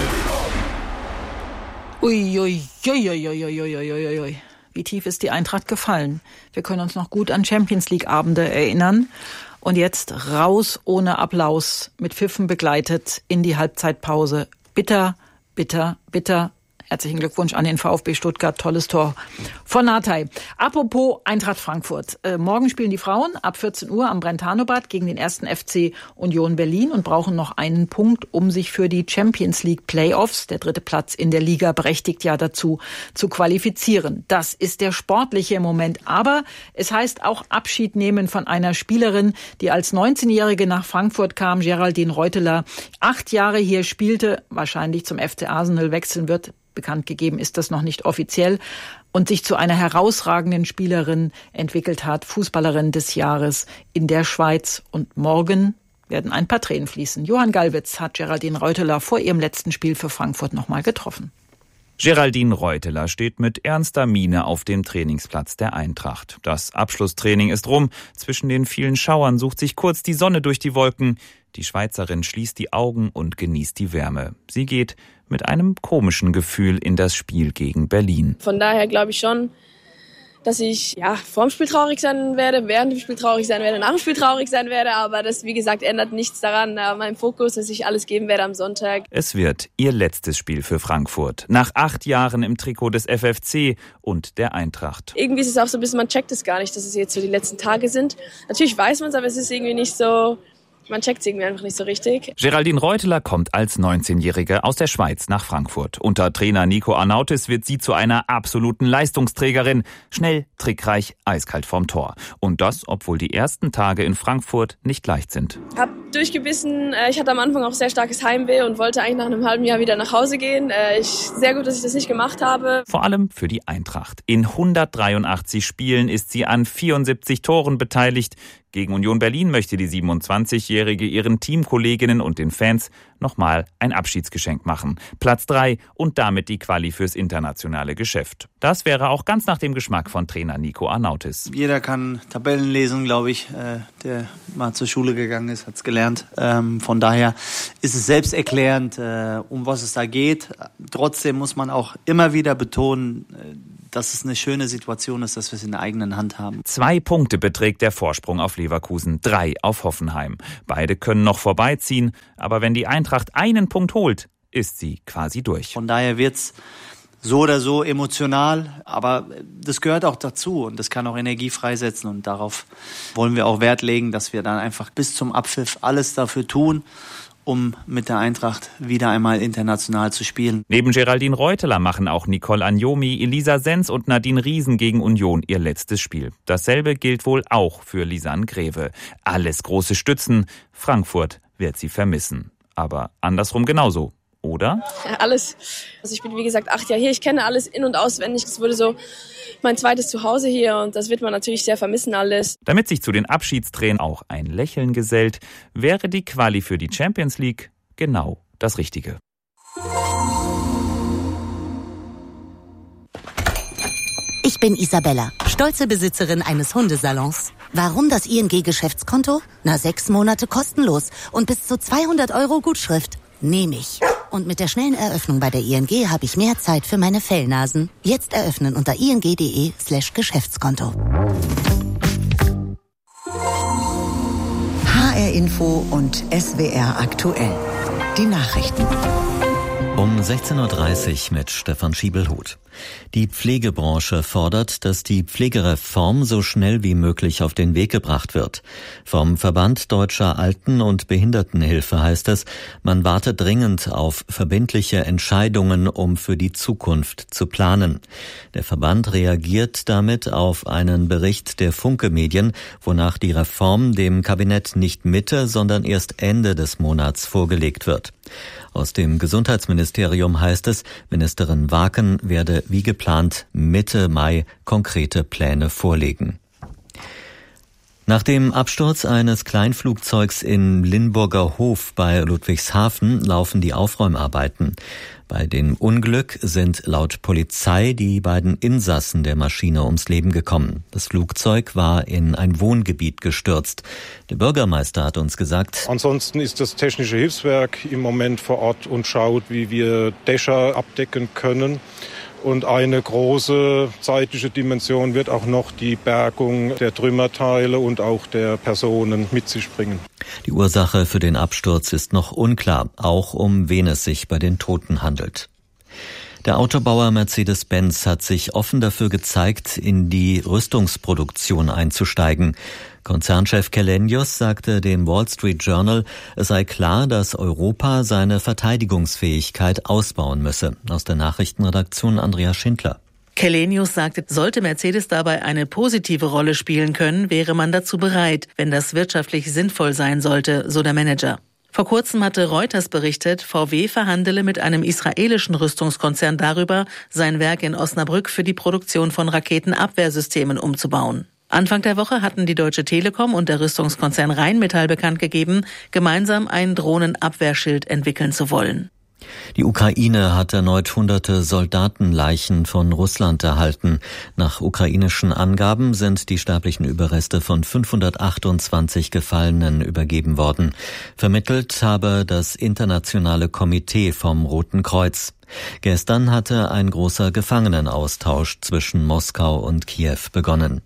Ui, ui, ui, ui, ui, ui, ui, ui. Wie tief ist die Eintracht gefallen? Wir können uns noch gut an Champions-League-Abende erinnern. Und jetzt raus ohne Applaus, mit Pfiffen begleitet in die Halbzeitpause. Bitter, bitter, bitter. Herzlichen Glückwunsch an den VfB Stuttgart. Tolles Tor von Natay. Apropos Eintracht Frankfurt. Äh, morgen spielen die Frauen ab vierzehn Uhr am Brentano-Bad gegen den ersten F C Union Berlin und brauchen noch einen Punkt, um sich für die Champions League Playoffs, der dritte Platz in der Liga, berechtigt ja dazu, zu qualifizieren. Das ist der sportliche Moment. Aber es heißt auch Abschied nehmen von einer Spielerin, die als neunzehnjährige nach Frankfurt kam, Geraldine Reuteler, acht Jahre hier spielte, wahrscheinlich zum F C Arsenal wechseln wird. Bekannt gegeben ist das noch nicht offiziell, und sich zu einer herausragenden Spielerin entwickelt hat, Fußballerin des Jahres in der Schweiz. Und morgen werden ein paar Tränen fließen. Johann Gallwitz hat Geraldine Reuteler vor ihrem letzten Spiel für Frankfurt nochmal getroffen. Geraldine Reuteler steht mit ernster Miene auf dem Trainingsplatz der Eintracht. Das Abschlusstraining ist rum. Zwischen den vielen Schauern sucht sich kurz die Sonne durch die Wolken. Die Schweizerin schließt die Augen und genießt die Wärme. Sie geht mit einem komischen Gefühl in das Spiel gegen Berlin. Von daher glaube ich schon, dass ich ja vor dem Spiel traurig sein werde, während dem Spiel traurig sein werde, nach dem Spiel traurig sein werde. Aber das, wie gesagt, ändert nichts daran, an meinem Fokus, dass ich alles geben werde am Sonntag. Es wird ihr letztes Spiel für Frankfurt. Nach acht Jahren im Trikot des F F C und der Eintracht. Irgendwie ist es auch so ein bisschen, man checkt es gar nicht, dass es jetzt so die letzten Tage sind. Natürlich weiß man es, aber es ist irgendwie nicht so... Man checkt es irgendwie einfach nicht so richtig. Geraldine Reuteler kommt als neunzehnjährige aus der Schweiz nach Frankfurt. Unter Trainer Nico Arnautis wird sie zu einer absoluten Leistungsträgerin. Schnell, trickreich, eiskalt vorm Tor. Und das, obwohl die ersten Tage in Frankfurt nicht leicht sind. Hab durchgebissen. Ich hatte am Anfang auch sehr starkes Heimweh und wollte eigentlich nach einem halben Jahr wieder nach Hause gehen. Ich, sehr gut, dass ich das nicht gemacht habe. Vor allem für die Eintracht. In hundertdreiundachtzig Spielen ist sie an vierundsiebzig Toren beteiligt. Gegen Union Berlin möchte die siebenundzwanzigjährige ihren Teamkolleginnen und den Fans nochmal ein Abschiedsgeschenk machen. Platz drei und damit die Quali fürs internationale Geschäft. Das wäre auch ganz nach dem Geschmack von Trainer Nico Arnautis. Jeder kann Tabellen lesen, glaube ich. Der mal zur Schule gegangen ist, hat es gelernt. Von daher ist es selbsterklärend, um was es da geht. Trotzdem muss man auch immer wieder betonen, dass es eine schöne Situation ist, dass wir es in der eigenen Hand haben. Zwei Punkte beträgt der Vorsprung auf Leverkusen, drei auf Hoffenheim. Beide können noch vorbeiziehen, aber wenn die Eintracht einen Punkt holt, ist sie quasi durch. Von daher wird's so oder so emotional, aber das gehört auch dazu und das kann auch Energie freisetzen und darauf wollen wir auch Wert legen, dass wir dann einfach bis zum Abpfiff alles dafür tun, um mit der Eintracht wieder einmal international zu spielen. Neben Geraldine Reuteler machen auch Nicole Agnomi, Elisa Sens und Nadine Riesen gegen Union ihr letztes Spiel. Dasselbe gilt wohl auch für Lisanne Greve. Alles große Stützen. Frankfurt wird sie vermissen. Aber andersrum genauso. Oder? Ja, alles. Also ich bin, wie gesagt, acht Jahre hier. Ich kenne alles in- und auswendig. Das wurde so mein zweites Zuhause hier und das wird man natürlich sehr vermissen alles. Damit sich zu den Abschiedstränen auch ein Lächeln gesellt, wäre die Quali für die Champions League genau das Richtige. Ich bin Isabella, stolze Besitzerin eines Hundesalons. Warum das I N G-Geschäftskonto? Na, sechs Monate kostenlos und bis zu zweihundert Euro Gutschrift. Nehme ich. Und mit der schnellen Eröffnung bei der I N G habe ich mehr Zeit für meine Fellnasen. Jetzt eröffnen unter ing.de slash Geschäftskonto. H R Info und S W R aktuell. Die Nachrichten. Um sechzehn Uhr dreißig mit Stefan Schiebelhuth. Die Pflegebranche fordert, dass die Pflegereform so schnell wie möglich auf den Weg gebracht wird. Vom Verband Deutscher Alten- und Behindertenhilfe heißt es, man warte dringend auf verbindliche Entscheidungen, um für die Zukunft zu planen. Der Verband reagiert damit auf einen Bericht der Funke-Medien, wonach die Reform dem Kabinett nicht Mitte, sondern erst Ende des Monats vorgelegt wird. Aus dem Gesundheitsministerium heißt es, Ministerin Waken werde wie geplant Mitte Mai konkrete Pläne vorlegen. Nach dem Absturz eines Kleinflugzeugs in Limburger Hof bei Ludwigshafen laufen die Aufräumarbeiten. Bei dem Unglück sind laut Polizei die beiden Insassen der Maschine ums Leben gekommen. Das Flugzeug war in ein Wohngebiet gestürzt. Der Bürgermeister hat uns gesagt: Ansonsten ist das Technische Hilfswerk im Moment vor Ort und schaut, wie wir Dächer abdecken können. Und eine große zeitliche Dimension wird auch noch die Bergung der Trümmerteile und auch der Personen mit sich bringen. Die Ursache für den Absturz ist noch unklar, auch um wen es sich bei den Toten handelt. Der Autobauer Mercedes-Benz hat sich offen dafür gezeigt, in die Rüstungsproduktion einzusteigen. Konzernchef Källenius sagte dem Wall Street Journal, es sei klar, dass Europa seine Verteidigungsfähigkeit ausbauen müsse. Aus der Nachrichtenredaktion Andrea Schindler. Källenius sagte, sollte Mercedes dabei eine positive Rolle spielen können, wäre man dazu bereit, wenn das wirtschaftlich sinnvoll sein sollte, so der Manager. Vor kurzem hatte Reuters berichtet, V W verhandele mit einem israelischen Rüstungskonzern darüber, sein Werk in Osnabrück für die Produktion von Raketenabwehrsystemen umzubauen. Anfang der Woche hatten die Deutsche Telekom und der Rüstungskonzern Rheinmetall bekannt gegeben, gemeinsam ein Drohnenabwehrschild entwickeln zu wollen. Die Ukraine hat erneut hunderte Soldatenleichen von Russland erhalten. Nach ukrainischen Angaben sind die sterblichen Überreste von fünfhundertachtundzwanzig Gefallenen übergeben worden. Vermittelt habe das internationale Komitee vom Roten Kreuz. Gestern hatte ein großer Gefangenenaustausch zwischen Moskau und Kiew begonnen.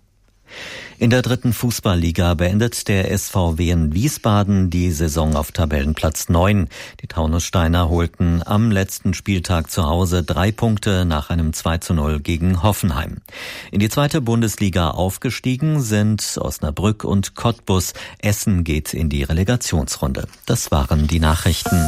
In der dritten Fußballliga beendet der S V Wien Wiesbaden die Saison auf Tabellenplatz neun. Die Taunussteiner holten am letzten Spieltag zu Hause drei Punkte nach einem zwei zu null gegen Hoffenheim. In die zweite Bundesliga aufgestiegen sind Osnabrück und Cottbus. Essen geht in die Relegationsrunde. Das waren die Nachrichten.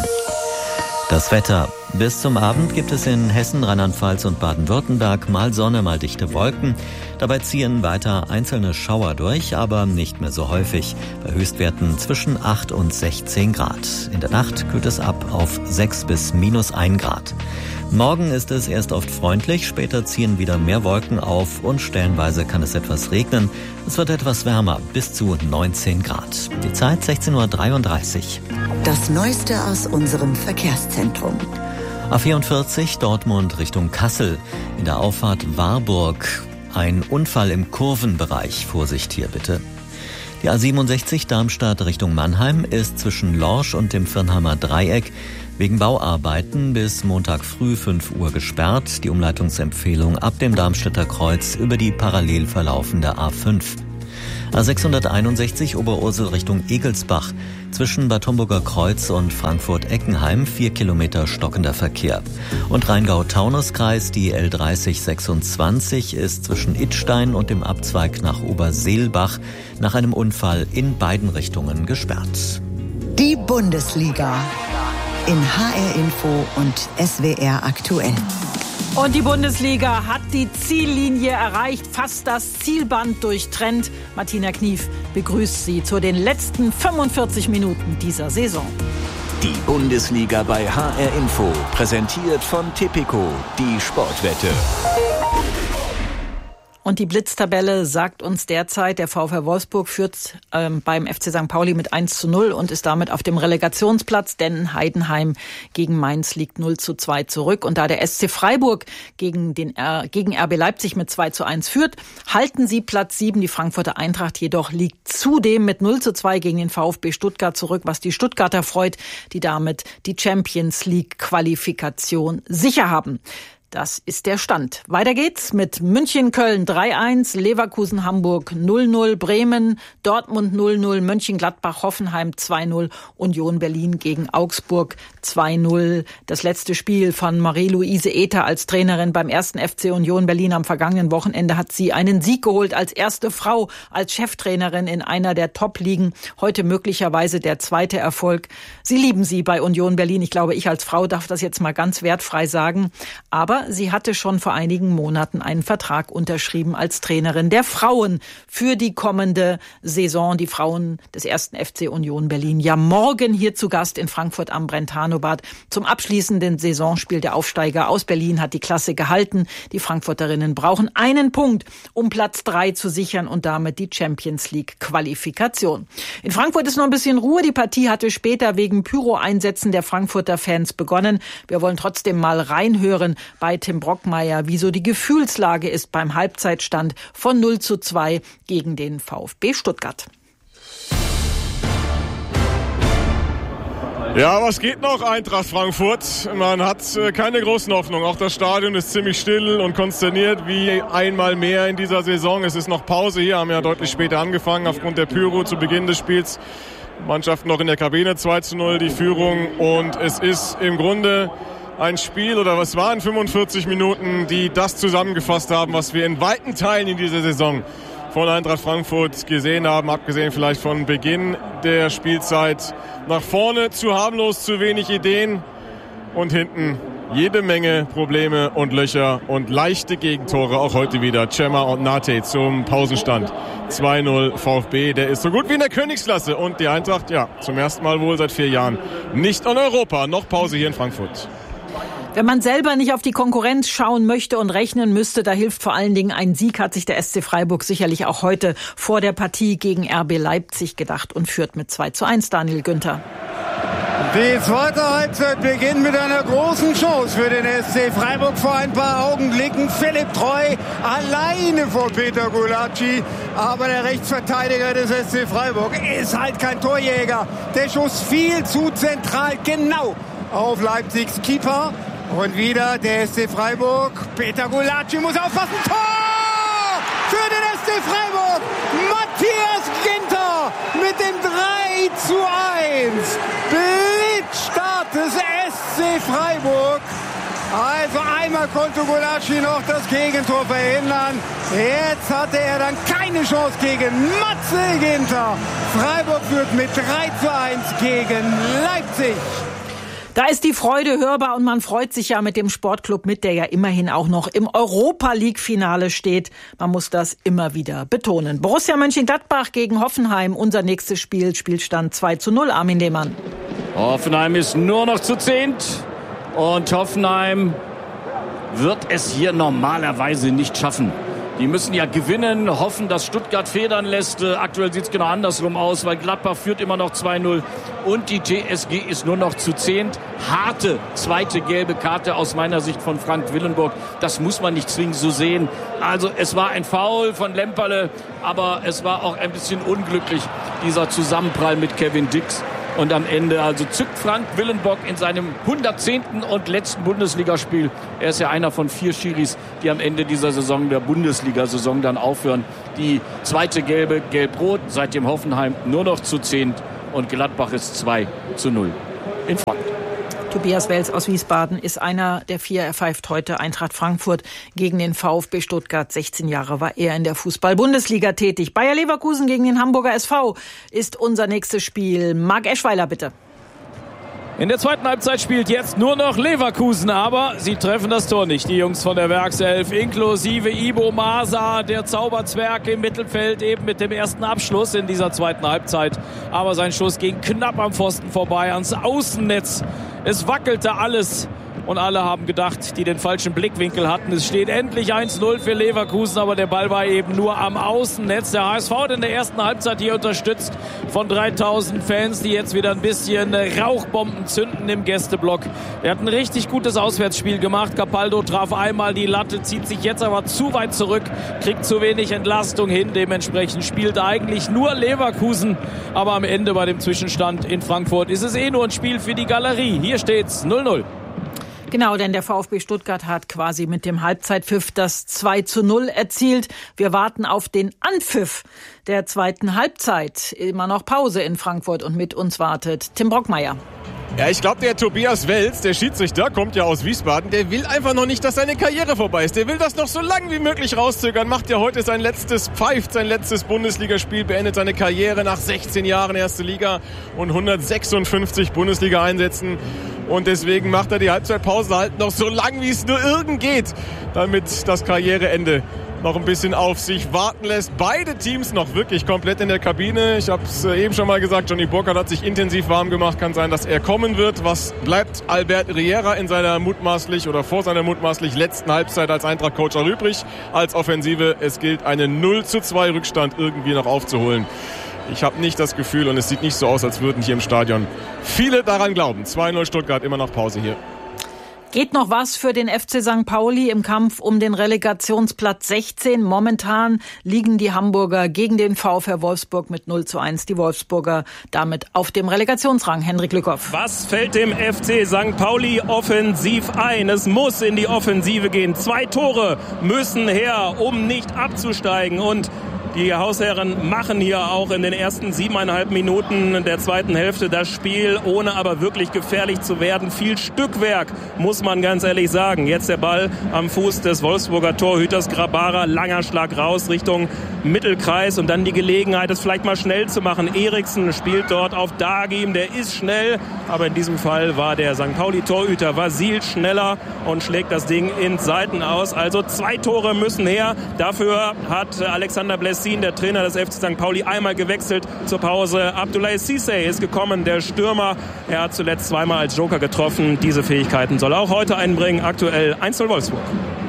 Das Wetter. Bis zum Abend gibt es in Hessen, Rheinland-Pfalz und Baden-Württemberg mal Sonne, mal dichte Wolken. Dabei ziehen weiter einzelne Schauer durch, aber nicht mehr so häufig. Bei Höchstwerten zwischen acht und sechzehn Grad. In der Nacht kühlt es ab auf sechs bis minus ein Grad. Morgen ist es erst oft freundlich, später ziehen wieder mehr Wolken auf und stellenweise kann es etwas regnen. Es wird etwas wärmer, bis zu neunzehn Grad. Die Zeit sechzehn Uhr dreiunddreißig. Das Neueste aus unserem Verkehrszentrum. A vierundvierzig Dortmund Richtung Kassel. In der Auffahrt Warburg ein Unfall im Kurvenbereich. Vorsicht hier bitte. Die A siebenundsechzig Darmstadt Richtung Mannheim ist zwischen Lorsch und dem Firnheimer Dreieck wegen Bauarbeiten bis Montag früh fünf Uhr gesperrt. Die Umleitungsempfehlung ab dem Darmstädter Kreuz über die parallel verlaufende A fünf. A sechshunderteinundsechzig Oberursel Richtung Egelsbach. Zwischen Bad Homburger Kreuz und Frankfurt-Eckenheim vier Kilometer stockender Verkehr. Und Rheingau-Taunus-Kreis, die L dreißig sechsundzwanzig ist zwischen Idstein und dem Abzweig nach Oberseelbach nach einem Unfall in beiden Richtungen gesperrt. Die Bundesliga in H R Info und S W R aktuell. Und die Bundesliga hat die Ziellinie erreicht, fast das Zielband durchtrennt. Martina Knief begrüßt Sie zu den letzten fünfundvierzig Minuten dieser Saison. Die Bundesliga bei H R Info, präsentiert von Tipico, die Sportwette. Und die Blitztabelle sagt uns derzeit, der VfL Wolfsburg führt ähm, beim F C Sankt Pauli mit eins zu null und ist damit auf dem Relegationsplatz, denn Heidenheim gegen Mainz liegt null zu zwei zurück. Und da der S C Freiburg gegen, den, äh, gegen R B Leipzig mit zwei zu eins führt, halten sie Platz sieben. Die Frankfurter Eintracht jedoch liegt zudem mit null zu zwei gegen den VfB Stuttgart zurück, was die Stuttgarter freut, die damit die Champions League Qualifikation sicher haben. Das ist der Stand. Weiter geht's mit München-Köln drei eins, Leverkusen-Hamburg null null, Bremen, Dortmund null null, Mönchengladbach-Hoffenheim zwei null, Union Berlin gegen Augsburg zwei null. Das letzte Spiel von Marie-Louise Ether als Trainerin beim ersten F C Union Berlin am vergangenen Wochenende hat sie einen Sieg geholt als erste Frau, als Cheftrainerin in einer der Top-Ligen. Heute möglicherweise der zweite Erfolg. Sie lieben sie bei Union Berlin. Ich glaube, ich als Frau darf das jetzt mal ganz wertfrei sagen. Aber sie hatte schon vor einigen Monaten einen Vertrag unterschrieben als Trainerin der Frauen für die kommende Saison. Die Frauen des ersten F C Union Berlin. Ja, morgen hier zu Gast in Frankfurt am Brentano-Bad. Zum abschließenden Saisonspiel der Aufsteiger aus Berlin hat die Klasse gehalten. Die Frankfurterinnen brauchen einen Punkt, um Platz drei zu sichern und damit die Champions League Qualifikation. In Frankfurt ist noch ein bisschen Ruhe. Die Partie hatte später wegen Pyro-Einsätzen der Frankfurter Fans begonnen. Wir wollen trotzdem mal reinhören bei Tim Brockmeier, wieso die Gefühlslage ist beim Halbzeitstand von null zu zwei gegen den VfB Stuttgart. Ja, was geht noch, Eintracht Frankfurt? Man hat äh, keine großen Hoffnungen. Auch das Stadion ist ziemlich still und konsterniert wie einmal mehr in dieser Saison. Es ist noch Pause hier, haben ja deutlich später angefangen aufgrund der Pyro zu Beginn des Spiels. Mannschaft noch in der Kabine, zwei zu null die Führung und es ist im Grunde ein Spiel, oder was waren fünfundvierzig Minuten, die das zusammengefasst haben, was wir in weiten Teilen in dieser Saison von Eintracht Frankfurt gesehen haben, abgesehen vielleicht von Beginn der Spielzeit. Nach vorne zu harmlos, zu wenig Ideen und hinten jede Menge Probleme und Löcher und leichte Gegentore, auch heute wieder. Cema und Nate zum Pausenstand. zwei null VfB, der ist so gut wie in der Königsklasse. Und die Eintracht, ja, zum ersten Mal wohl seit vier Jahren nicht in Europa. Noch Pause hier in Frankfurt. Wenn man selber nicht auf die Konkurrenz schauen möchte und rechnen müsste, da hilft vor allen Dingen ein Sieg, hat sich der S C Freiburg sicherlich auch heute vor der Partie gegen R B Leipzig gedacht und führt mit zwei zu eins, Daniel Günther. Die zweite Halbzeit beginnt mit einer großen Chance für den S C Freiburg. Vor ein paar Augenblicken Philipp Treu alleine vor Peter Gulacsi. Aber der Rechtsverteidiger des S C Freiburg ist halt kein Torjäger. Der Schuss viel zu zentral, genau auf Leipzigs Keeper. Und wieder der S C Freiburg. Peter Gulacsi muss aufpassen. Tor für den S C Freiburg. Matthias Ginter mit dem drei zu eins. Blitzstart des S C Freiburg. Also einmal konnte Gulacsi noch das Gegentor verhindern. Jetzt hatte er dann keine Chance gegen Matze Ginter. Freiburg führt mit drei zu eins gegen Leipzig. Da ist die Freude hörbar und man freut sich ja mit dem Sportclub mit, der ja immerhin auch noch im Europa-League-Finale steht. Man muss das immer wieder betonen. Borussia Mönchengladbach gegen Hoffenheim, unser nächstes Spiel, Spielstand zwei zu null, Armin Lehmann. Hoffenheim ist nur noch zu zehnt und Hoffenheim wird es hier normalerweise nicht schaffen. Die müssen ja gewinnen, hoffen, dass Stuttgart federn lässt. Aktuell sieht es genau andersrum aus, weil Gladbach führt immer noch zwei null. Und die T S G ist nur noch zu zehnt. Harte zweite gelbe Karte aus meiner Sicht von Frank Willenburg. Das muss man nicht zwingend so sehen. Also es war ein Foul von Lemperle, aber es war auch ein bisschen unglücklich, dieser Zusammenprall mit Kevin Dix. Und am Ende also zückt Frank Willenburg in seinem hundertzehnten und letzten Bundesligaspiel. Er ist ja einer von vier Schiris, die am Ende dieser Saison, der Bundesliga-Saison, dann aufhören. Die zweite gelbe, gelb-rot, seitdem Hoffenheim nur noch zu zehnt und Gladbach ist zwei zu null in Front. Tobias Wels aus Wiesbaden ist einer der vier. Er pfeift heute Eintracht Frankfurt gegen den VfB Stuttgart. sechzehn Jahre war er in der Fußball-Bundesliga tätig. Bayer Leverkusen gegen den Hamburger S V ist unser nächstes Spiel. Marc Eschweiler, bitte. In der zweiten Halbzeit spielt jetzt nur noch Leverkusen, aber sie treffen das Tor nicht. Die Jungs von der Werkself, inklusive Ibo Masa, der Zauberzwerg im Mittelfeld, eben mit dem ersten Abschluss in dieser zweiten Halbzeit. Aber sein Schuss ging knapp am Pfosten vorbei, ans Außennetz. Es wackelte alles und alle haben gedacht, die den falschen Blickwinkel hatten. Es steht endlich eins null für Leverkusen, aber der Ball war eben nur am Außennetz. Der H S V hat in der ersten Halbzeit hier unterstützt von dreitausend Fans, die jetzt wieder ein bisschen Rauchbomben zünden im Gästeblock. Er hat ein richtig gutes Auswärtsspiel gemacht. Capaldo traf einmal die Latte, zieht sich jetzt aber zu weit zurück, kriegt zu wenig Entlastung hin. Dementsprechend spielt eigentlich nur Leverkusen. Aber am Ende bei dem Zwischenstand in Frankfurt ist es eh nur ein Spiel für die Galerie. Hier steht's null null. Genau, denn der VfB Stuttgart hat quasi mit dem Halbzeitpfiff das zwei zu null erzielt. Wir warten auf den Anpfiff der zweiten Halbzeit. Immer noch Pause in Frankfurt und mit uns wartet Tim Brockmeier. Ja, ich glaube, der Tobias Welz, der Schiedsrichter, kommt ja aus Wiesbaden, der will einfach noch nicht, dass seine Karriere vorbei ist. Der will das noch so lange wie möglich rauszögern, macht ja heute sein letztes, pfeift sein letztes Bundesligaspiel, beendet seine Karriere nach sechzehn Jahren erste Liga und hundertsechsundfünfzig Bundesliga-Einsätzen. Und deswegen macht er die Halbzeitpause halt noch so lang, wie es nur irgend geht, damit das Karriereende noch ein bisschen auf sich warten lässt. Beide Teams noch wirklich komplett in der Kabine. Ich habe es eben schon mal gesagt, Johnny Burkhardt hat sich intensiv warm gemacht. Kann sein, dass er kommen wird. Was bleibt Albert Riera in seiner mutmaßlich oder vor seiner mutmaßlich letzten Halbzeit als Eintracht-Coach auch übrig? Als Offensive, es gilt, einen null zu zwei Rückstand irgendwie noch aufzuholen. Ich habe nicht das Gefühl und es sieht nicht so aus, als würden hier im Stadion viele daran glauben. zwei null Stuttgart, immer noch Pause hier. Geht noch was für den F C Sankt Pauli im Kampf um den Relegationsplatz sechzehn? Momentan liegen die Hamburger gegen den VfR Wolfsburg mit null zu eins. Die Wolfsburger damit auf dem Relegationsrang. Henrik Lückhoff. Was fällt dem F C Sankt Pauli offensiv ein? Es muss in die Offensive gehen. Zwei Tore müssen her, um nicht abzusteigen. Und die Hausherren machen hier auch in den ersten siebeneinhalb Minuten der zweiten Hälfte das Spiel, ohne aber wirklich gefährlich zu werden. Viel Stückwerk, muss man ganz ehrlich sagen. Jetzt der Ball am Fuß des Wolfsburger Torhüters Grabara. Langer Schlag raus Richtung Mittelkreis und dann die Gelegenheit, es vielleicht mal schnell zu machen. Eriksen spielt dort auf Dagim, der ist schnell, aber in diesem Fall war der Sankt Pauli-Torhüter Vasil schneller und schlägt das Ding ins Seiten aus. Also zwei Tore müssen her. Dafür hat Alexander Blessin, der Trainer des F C Sankt Pauli, einmal gewechselt zur Pause. Abdoulaye Cissé ist gekommen, der Stürmer. Er hat zuletzt zweimal als Joker getroffen. Diese Fähigkeiten soll er auch heute einbringen. Aktuell eins null Wolfsburg.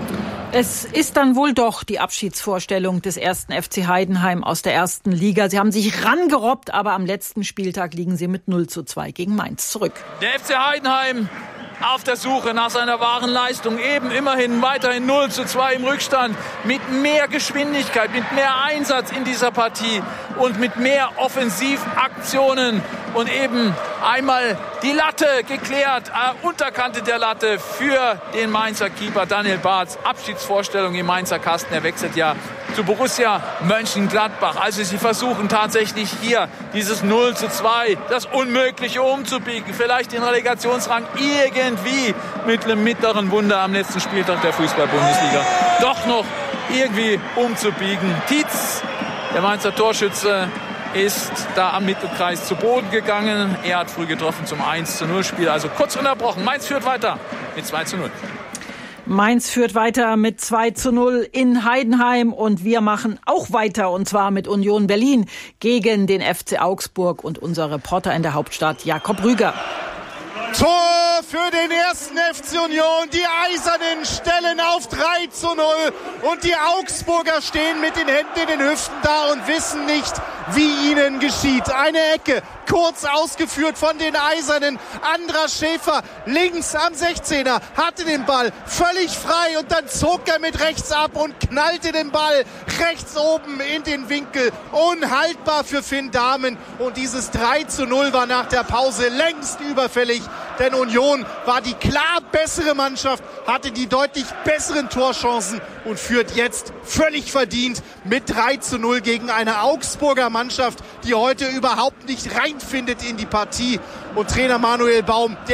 Es ist dann wohl doch die Abschiedsvorstellung des ersten F C Heidenheim aus der ersten Liga. Sie haben sich rangerobbt, aber am letzten Spieltag liegen sie mit null zu zwei gegen Mainz zurück. Der F C Heidenheim auf der Suche nach seiner wahren Leistung. Eben immerhin weiterhin null zu zwei im Rückstand. Mit mehr Geschwindigkeit, mit mehr Einsatz in dieser Partie und mit mehr Offensivaktionen. Und eben einmal die Latte geklärt, äh, Unterkante der Latte für den Mainzer Keeper Daniel Bartz. Abschiedsvorstellung im Mainzer Kasten. Er wechselt ja zu Borussia Mönchengladbach. Also sie versuchen tatsächlich hier dieses null zu zwei, das Unmögliche umzubiegen. Vielleicht den Relegationsrang irgendwie mit einem mittleren Wunder am letzten Spieltag der Fußball-Bundesliga doch noch irgendwie umzubiegen. Tietz, der Mainzer Torschütze, ist da am Mittelkreis zu Boden gegangen. Er hat früh getroffen zum eins zu null Spiel. Also kurz unterbrochen. Mainz führt weiter mit zwei zu null. Mainz führt weiter mit zwei zu null in Heidenheim und wir machen auch weiter und zwar mit Union Berlin gegen den F C Augsburg und unser Reporter in der Hauptstadt Jakob Rüger. Tor für den ersten F C Union. Die Eisernen stellen auf drei zu null und die Augsburger stehen mit den Händen in den Hüften da und wissen nicht, wie ihnen geschieht. Eine Ecke, kurz ausgeführt von den Eisernen. Andras Schäfer links am sechzehner hatte den Ball völlig frei und dann zog er mit rechts ab und knallte den Ball rechts oben in den Winkel. Unhaltbar für Finn Dahmen und dieses drei zu null war nach der Pause längst überfällig, denn Union war die klar bessere Mannschaft, hatte die deutlich besseren Torchancen und führt jetzt völlig verdient mit drei zu null gegen eine Augsburger Mannschaft, die heute überhaupt nicht reinfindet in die Partie. Und Trainer Manuel Baum, der